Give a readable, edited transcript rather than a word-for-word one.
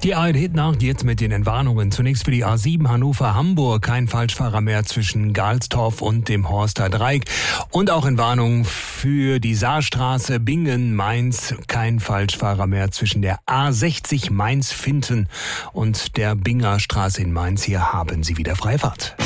Die ARD-Nacht jetzt mit den Entwarnungen. Zunächst für die A7 Hannover-Hamburg kein Falschfahrer mehr zwischen Galstorf und dem Horster Dreieck. Und auch Entwarnung für die Saarstraße Bingen-Mainz. Kein Falschfahrer mehr zwischen der A60 Mainz-Finten und der Binger Straße in Mainz. Hier haben Sie wieder Freifahrt.